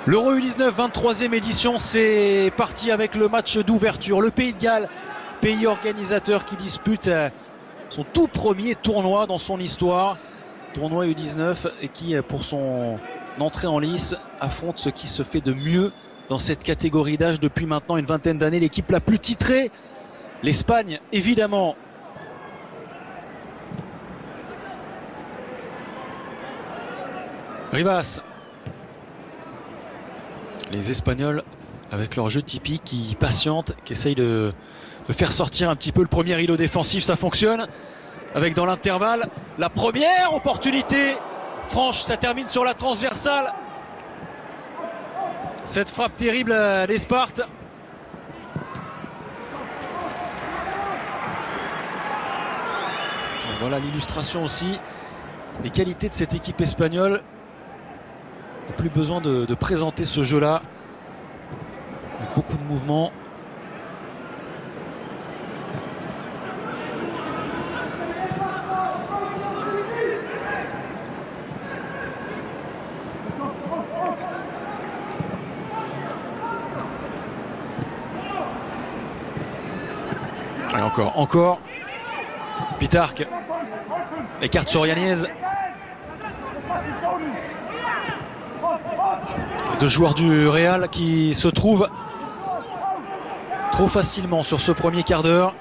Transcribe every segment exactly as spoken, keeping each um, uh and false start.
L'Euro U dix-neuf, vingt-troisième édition, c'est parti avec le match d'ouverture. Le Pays de Galles, pays organisateur qui dispute son tout premier tournoi dans son histoire. Tournoi U dix-neuf et qui, pour son entrée en lice, affronte ce qui se fait de mieux dans cette catégorie d'âge depuis maintenant une vingtaine d'années. L'équipe la plus titrée, l'Espagne évidemment. Rivas. Les Espagnols avec leur jeu typique qui patientent, qui essayent de, de faire sortir un petit peu le premier rideau défensif. Ça fonctionne avec dans l'intervalle la première opportunité franche. Ça termine sur la transversale. Cette frappe terrible d'Esparthe. Voilà l'illustration aussi des qualités de cette équipe espagnole. Il n'y a plus besoin de, de présenter ce jeu-là avec beaucoup de mouvements. Et encore, encore. Pitarque écarte sur Yanez. Deux joueurs du Real qui se trouvent trop facilement sur ce premier quart d'heure.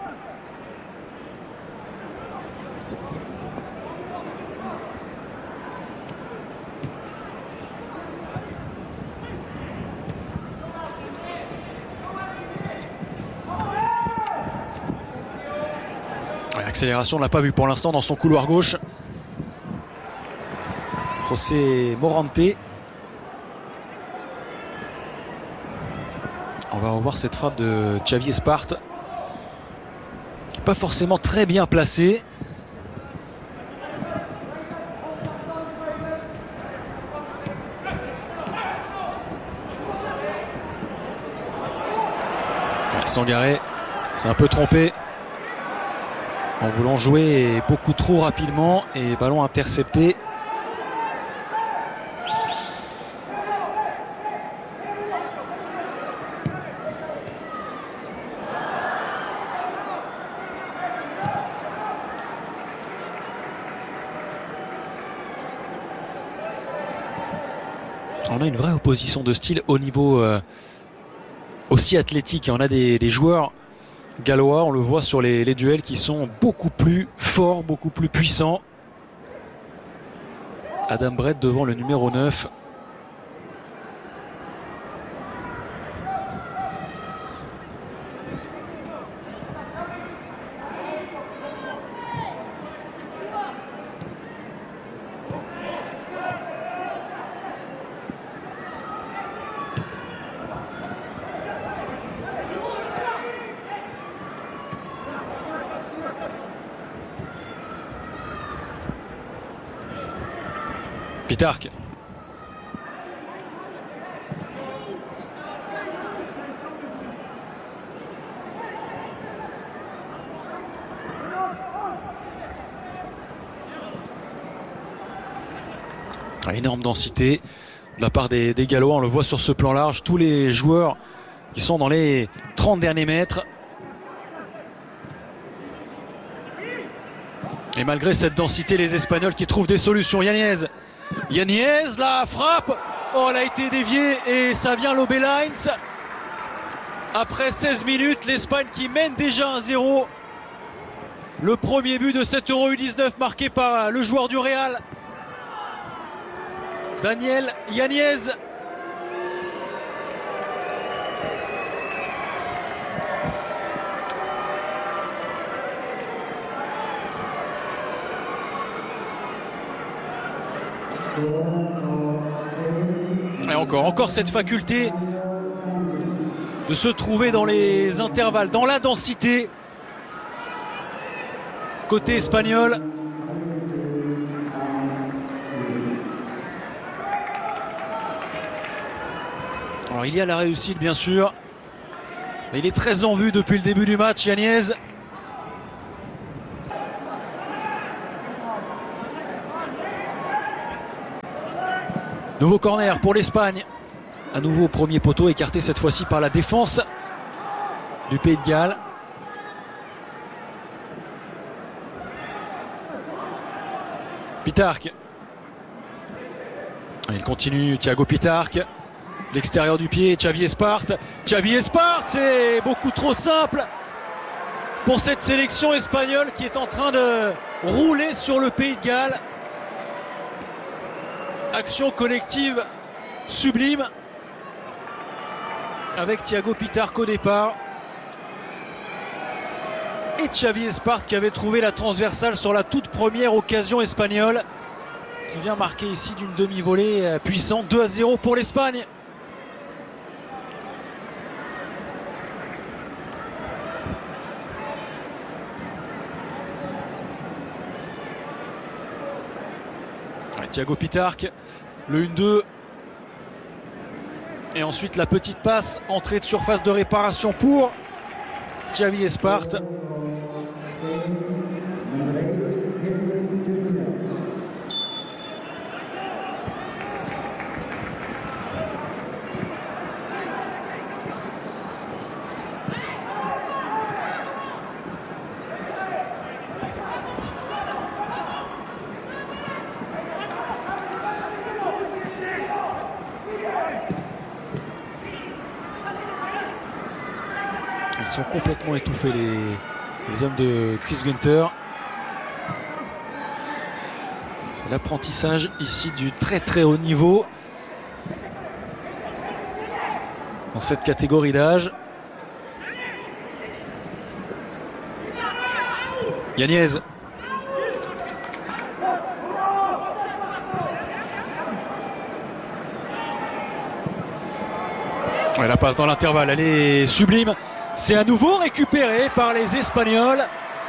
L'accélération, on ne l'a pas vu pour l'instant dans son couloir gauche. José Morante. On va revoir cette frappe de Xavi Esparthe qui n'est pas forcément très bien placée. Ouais, Sangaré s'est un peu trompé en voulant jouer beaucoup trop rapidement et ballon intercepté. On a une vraie opposition de style au niveau euh, aussi athlétique. On a des, des joueurs gallois, on le voit sur les, les duels, qui sont beaucoup plus forts, beaucoup plus puissants. Adam Brett devant le numéro neuf. Pitarque. Énorme densité de la part des, des Gallois, on le voit sur ce plan large. Tous les joueurs qui sont dans les trente derniers mètres. Et malgré cette densité, les Espagnols qui trouvent des solutions. Yanez. Yanez, la frappe. Oh, elle a été déviée et ça vient l'Obelines. Après seize minutes, l'Espagne qui mène déjà un zéro. Le premier but de cet Euro U dix-neuf marqué par le joueur du Real, Daniel Yanez. Et encore, encore cette faculté de se trouver dans les intervalles, dans la densité. Côté espagnol. Alors il y a la réussite bien sûr. Il est très en vue depuis le début du match, Yanez. Nouveau corner pour l'Espagne. À nouveau au premier poteau, écarté cette fois-ci par la défense du Pays de Galles. Pitarque. Il continue, Thiago Pitarque. L'extérieur du pied, Xavi Espart. Xavi Espart, c'est beaucoup trop simple pour cette sélection espagnole qui est en train de rouler sur le Pays de Galles. Action collective sublime avec Thiago Pitarque au départ. Et Xavi Espart qui avait trouvé la transversale sur la toute première occasion espagnole, qui vient marquer ici d'une demi-volée puissante. Deux à zéro pour l'Espagne. Thiago Pitarque, le un deux. Et ensuite la petite passe, entrée de surface de réparation pour Xavi Espart. Ils sont complètement étouffés, les, les hommes de Chris Gunter. C'est l'apprentissage ici du très très haut niveau dans cette catégorie d'âge. Yagnez. Ouais, la passe dans l'intervalle, elle est sublime. C'est à nouveau récupéré par les Espagnols.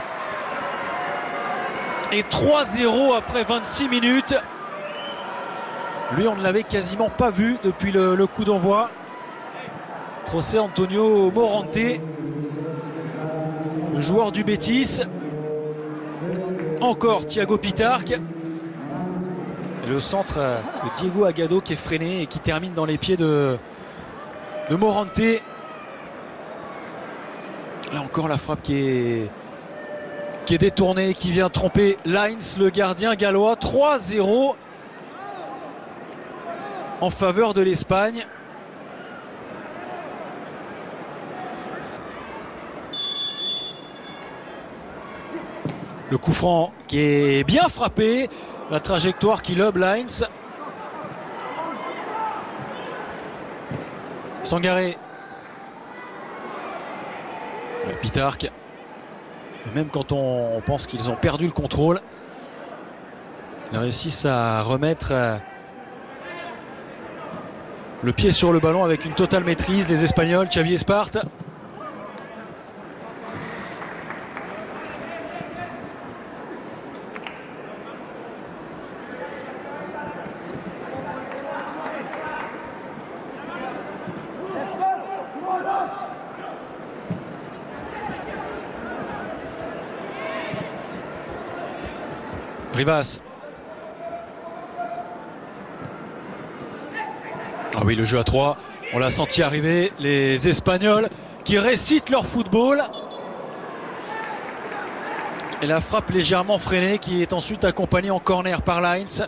Et trois zéro après vingt-six minutes. Lui, on ne l'avait quasiment pas vu depuis le, le coup d'envoi. José Antonio Morante, le joueur du Betis. Encore Thiago Pitarque. Et le centre de Diego Agado qui est freiné et qui termine dans les pieds de, de Morante. Là encore la frappe qui est, qui est détournée, qui vient tromper Lines, le gardien gallois. Trois zéro en faveur de l'Espagne. Le coup franc qui est bien frappé. La trajectoire qui lobe Lines. Sangaré. Pitarque. Et même quand on pense qu'ils ont perdu le contrôle, ils réussissent à remettre le pied sur le ballon avec une totale maîtrise. Les Espagnols, Xavi Espart. Rivas. Ah oui, le jeu à trois, on l'a senti arriver. Les Espagnols qui récitent leur football. Et la frappe légèrement freinée qui est ensuite accompagnée en corner par Lines.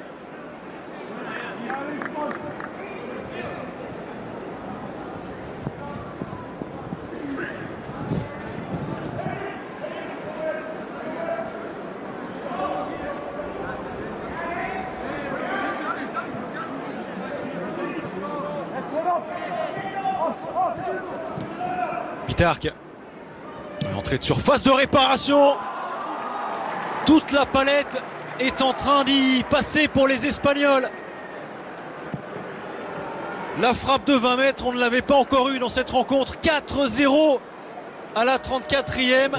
Pitarque. Entrée de surface de réparation. Toute la palette est en train d'y passer pour les Espagnols. La frappe de vingt mètres, on ne l'avait pas encore eu dans cette rencontre. quatre zéro à la trente-quatrième.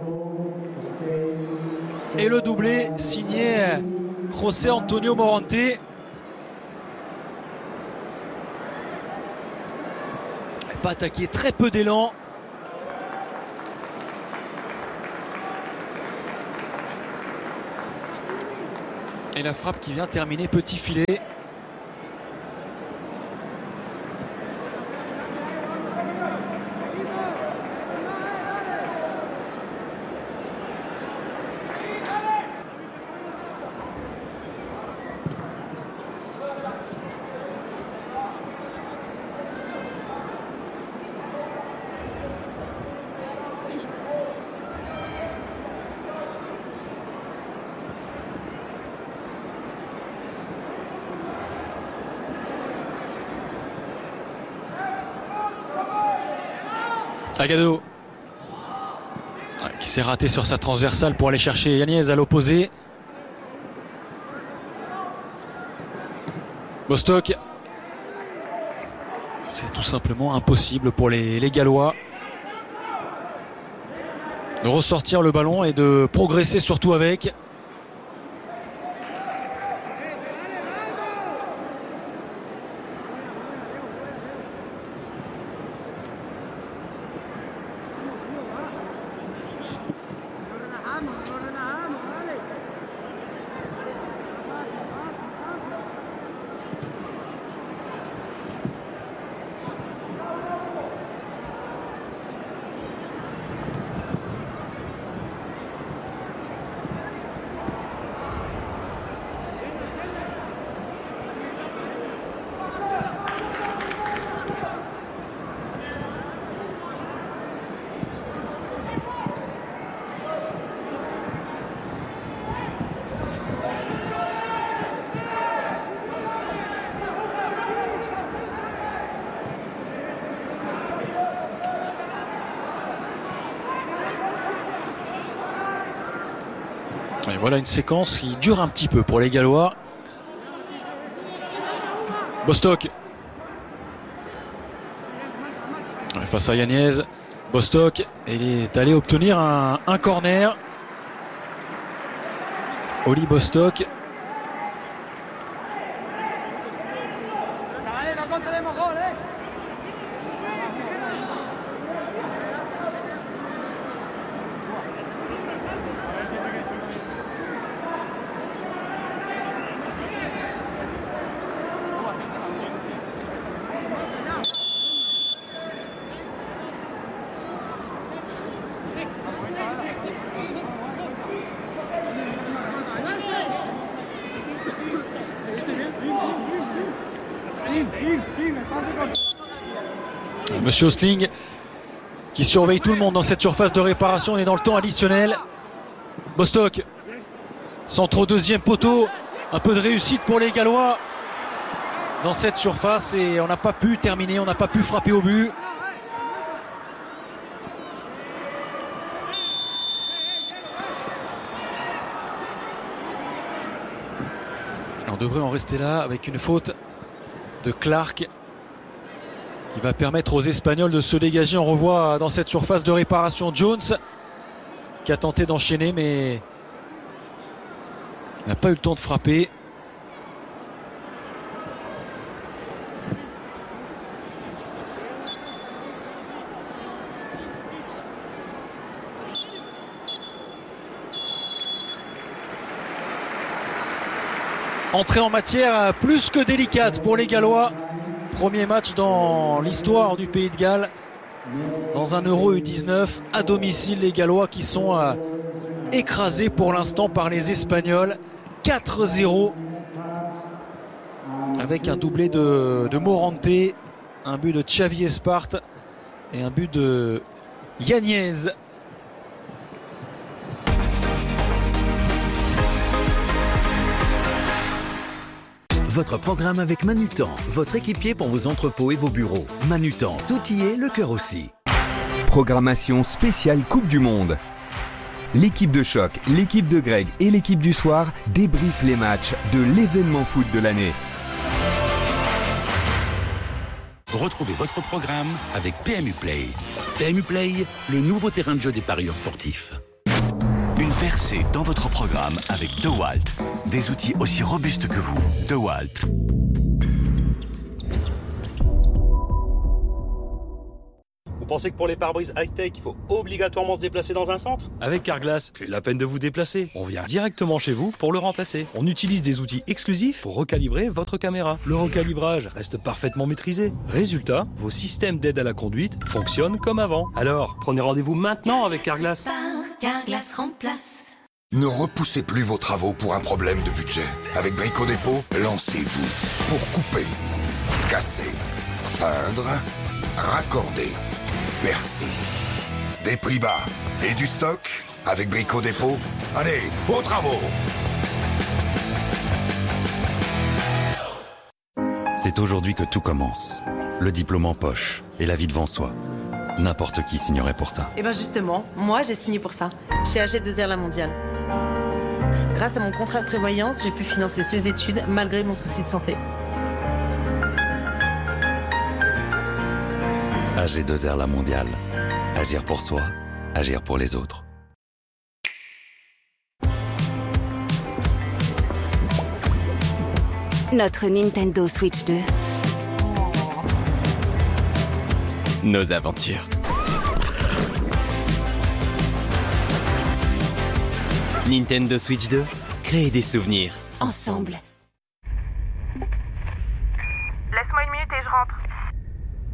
Et le doublé signé José Antonio Morante. Pas attaqué, très peu d'élan. Et la frappe qui vient terminer petit filet. Agado qui s'est raté sur sa transversale pour aller chercher Yanez à l'opposé. Bostock. C'est tout simplement impossible pour les, les Gallois de ressortir le ballon et de progresser surtout avec. Et voilà une séquence qui dure un petit peu pour les Gallois. Bostock. Face à Yanez. Bostock. Et il est allé obtenir un, un corner. Oli Bostock. Monsieur Osling qui surveille tout le monde dans cette surface de réparation. On est dans le temps additionnel. Bostock, centre au deuxième poteau. Un peu de réussite pour les Gallois dans cette surface et on n'a pas pu terminer, on n'a pas pu frapper au but. On devrait en rester là avec une faute de Clark qui va permettre aux Espagnols de se dégager. On revoit dans cette surface de réparation Jones qui a tenté d'enchaîner mais n'a pas eu le temps de frapper. Entrée en matière plus que délicate pour les Gallois. Premier match dans l'histoire du Pays de Galles dans un Euro U dix-neuf à domicile. Les Gallois qui sont euh, écrasés pour l'instant par les Espagnols. quatre zéro avec un doublé de, de Morante, un but de Xavi Espart et un but de Yanez. Votre programme avec Manutan, votre équipier pour vos entrepôts et vos bureaux. Manutan, tout y est, le cœur aussi. Programmation spéciale Coupe du Monde. L'équipe de choc, l'équipe de Greg et l'équipe du soir débriefent les matchs de l'événement foot de l'année. Retrouvez votre programme avec P M U Play. P M U Play, le nouveau terrain de jeu des parieurs sportifs. Une percée dans votre programme avec DeWalt. Des outils aussi robustes que vous. DeWalt. Vous pensez que pour les pare-brises high-tech, il faut obligatoirement se déplacer dans un centre? Avec Carglass, plus la peine de vous déplacer. On vient directement chez vous pour le remplacer. On utilise des outils exclusifs pour recalibrer votre caméra. Le recalibrage reste parfaitement maîtrisé. Résultat, vos systèmes d'aide à la conduite fonctionnent comme avant. Alors, prenez rendez-vous maintenant avec Carglass. Carglass remplace. Ne repoussez plus vos travaux pour un problème de budget. Avec Brico Dépôt, lancez-vous pour couper, casser, peindre, raccorder, percer. Des prix bas et du stock avec Brico Dépôt. Allez, aux travaux! C'est aujourd'hui que tout commence. Le diplôme en poche et la vie devant soi. N'importe qui signerait pour ça. Et ben justement, moi j'ai signé pour ça, chez A G deux R La Mondiale. Grâce à mon contrat de prévoyance, j'ai pu financer ses études malgré mon souci de santé. A G deux R La Mondiale. Agir pour soi, agir pour les autres. Notre Nintendo Switch deux. Nos aventures. Nintendo Switch deux, créer des souvenirs. Ensemble.